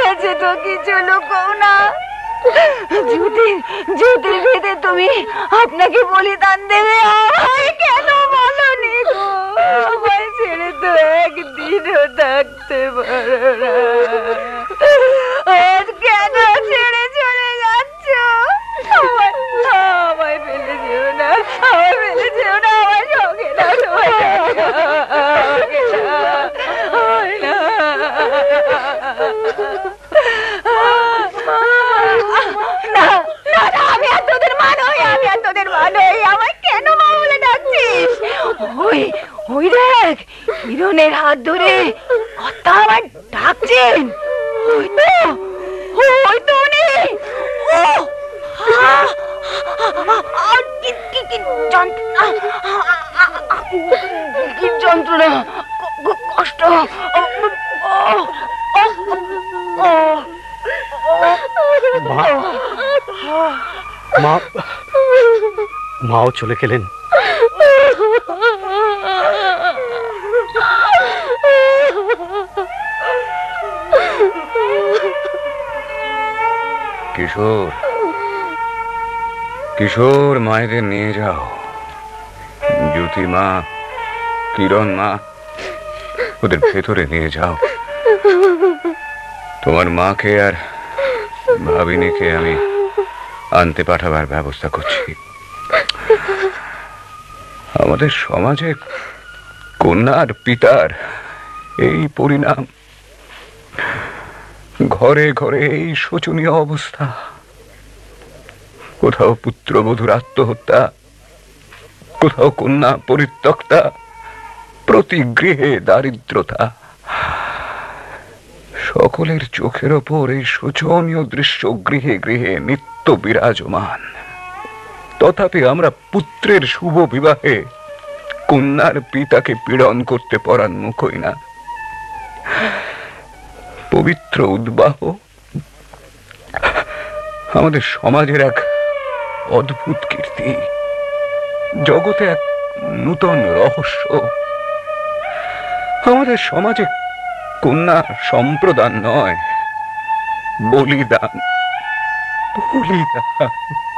হয়েছে তো কিছু লুকোও না। জ্যোতির ভেদে তুমি আপনাকে বলিদান দেবে, আমায় কেন বলনি গো? আমায় ছেড়ে তো একদিনও থাকতে পারো না, আজ কেন ছেড়ে চলে যাচ্ছ? আমায় ফেলে যেও না, আমায় ফেলে যেও না, আমার সঙ্গে না, তোমার আমি আর তোদের মা নই, আমি আর তোদের মা নই। আমায় কেন মা বলে ডাকছিস? ওই ওই দেখ, হিরণের হাত ধরে কর্তা আমায় ডাকছেন। ওই তো, ওই তো উনি। ও কি যন্ত্রণা, কি যন্ত্রণা, কষ্ট। মাও চলে গেলেন। কিশোর, কিশোর, মায়েদের নিয়ে যাও। জ্যোতি মা, কিরণ মা, ওদের ভেতরে নিয়ে যাও। তোমার মাকে আর ভাবিনীকে আমি আনতে পাঠাবার ব্যবস্থা করছি। আমাদের সমাজে কন্যার পিতার এই পরিণাম, ঘরে ঘরে এই শোচনীয় অবস্থা। কোথাও পুত্রবধূর আত্মহত্যা, কোথাও কন্যা পরিত্যক্তা, প্রতি গৃহে দারিদ্রতা। সকলের চোখের ওপর এই শোচনীয় দৃশ্য গৃহে গৃহে নিত্য বিরাজমান। তথাপি আমরা পুত্রের শুভ বিবাহে কন্যার পিতাকে পীড়ন করতে পরান্মুখ হই না। পবিত্র উদ্বাহ আমাদের সমাজের এক অদ্ভুত কীর্তি, জগতে এক নূতন রহস্য। আমাদের সমাজে কন্যা সম্প্রদান নয়, বলিদান, বলিদান।